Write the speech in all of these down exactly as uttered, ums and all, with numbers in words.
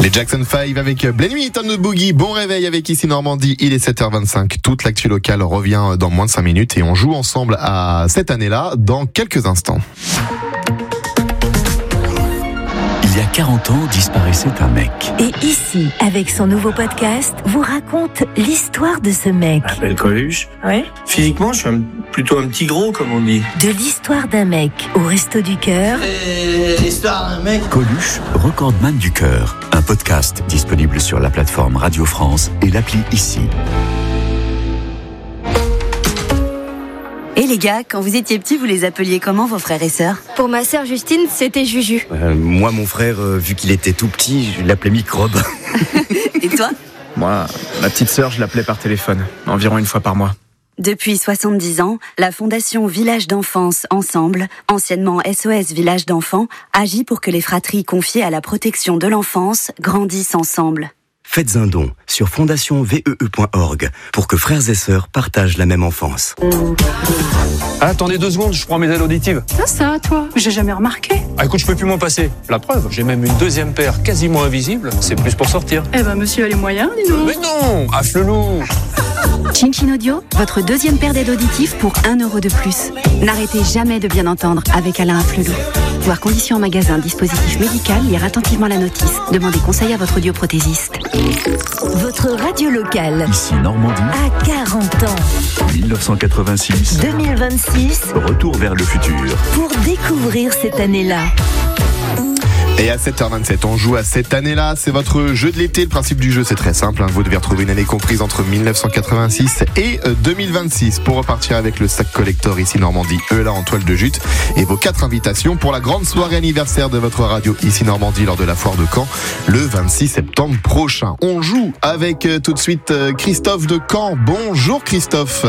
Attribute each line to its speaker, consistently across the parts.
Speaker 1: Les Jackson five avec Blame It on the Boogie. Bon réveil avec Ici Normandie, il est sept heures vingt-cinq. Toute l'actu locale revient dans moins de cinq minutes et on joue ensemble à cette année-là dans quelques instants.
Speaker 2: Il y a quarante ans, disparaissait un mec.
Speaker 3: Et ici, avec son nouveau podcast, vous raconte l'histoire de ce mec.
Speaker 4: Je m'appelle Coluche.
Speaker 3: Ouais.
Speaker 4: Physiquement, je suis un, plutôt un petit gros, comme on dit.
Speaker 3: De l'histoire d'un mec au Resto du Cœur.
Speaker 4: Et l'histoire d'un mec.
Speaker 2: Coluche, recordman du cœur. Un podcast disponible sur la plateforme Radio France et l'appli Ici.
Speaker 5: Et les gars, quand vous étiez petits, vous les appeliez comment vos frères et sœurs ?
Speaker 6: Pour ma sœur Justine, c'était Juju.
Speaker 7: Euh, moi, mon frère, euh, vu qu'il était tout petit, je l'appelais Microbe.
Speaker 5: Et toi ?
Speaker 8: Moi, ma petite sœur, je l'appelais par téléphone, environ une fois par mois.
Speaker 5: Depuis soixante-dix ans, la Fondation Village d'Enfance Ensemble, anciennement S O S Village d'Enfants, agit pour que les fratries confiées à la protection de l'enfance grandissent ensemble.
Speaker 7: Faites un don sur fondation vee point org pour que frères et sœurs partagent la même enfance.
Speaker 9: Ah, attendez deux secondes, je prends mes aides auditives.
Speaker 10: Ça, ça, toi, j'ai jamais remarqué.
Speaker 9: Ah, écoute, je peux plus m'en passer. La preuve, j'ai même une deuxième paire quasiment invisible. C'est plus pour sortir.
Speaker 10: Eh ben, monsieur a les moyens, dis donc.
Speaker 9: Mais non, affle-loup.
Speaker 5: Chin Chin Audio, votre deuxième paire d'aides auditives pour un euro de plus. N'arrêtez jamais de bien entendre avec Alain Afflelou. Voir conditions en magasin, dispositif médical, lire attentivement la notice. Demandez conseil à votre audioprothésiste.
Speaker 3: Votre radio locale.
Speaker 2: Ici Normandie.
Speaker 3: À quarante ans.
Speaker 2: dix-neuf cent quatre-vingt-six.
Speaker 3: deux mille vingt-six.
Speaker 2: Retour vers le futur.
Speaker 3: Pour découvrir cette année-là.
Speaker 1: Et à sept heures vingt-sept, on joue à cette année-là. C'est votre jeu de l'été. Le principe du jeu, c'est très simple. Hein. Vous devez retrouver une année comprise entre dix-neuf cent quatre-vingt-six et deux mille vingt-six pour repartir avec le sac collector Ici Normandie, eux là en toile de jute. Et vos quatre invitations pour la grande soirée anniversaire de votre radio Ici Normandie lors de la foire de Caen le vingt-six septembre prochain. On joue avec euh, tout de suite euh, Christophe de Caen. Bonjour Christophe.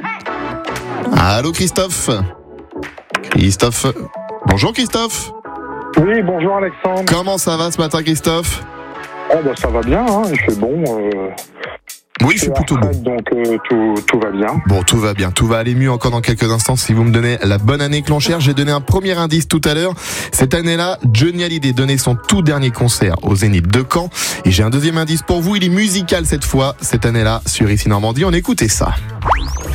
Speaker 1: Allô Christophe. Christophe. Bonjour Christophe.
Speaker 11: Oui, bonjour Alexandre.
Speaker 1: Comment ça va ce matin Christophe ?
Speaker 11: Oh bah ça va bien, hein, il fait bon. Euh,
Speaker 1: oui, il fait plutôt bon.
Speaker 11: Donc euh, tout, tout va bien.
Speaker 1: Bon, tout va bien, tout va aller mieux encore dans quelques instants si vous me donnez la bonne année que l'on cherche. J'ai donné un premier indice tout à l'heure. Cette année-là, Johnny Hallyday donnait son tout dernier concert au Zénith de Caen. Et j'ai un deuxième indice pour vous, il est musical cette fois. Cette année-là, sur Ici Normandie, on écoutait ça.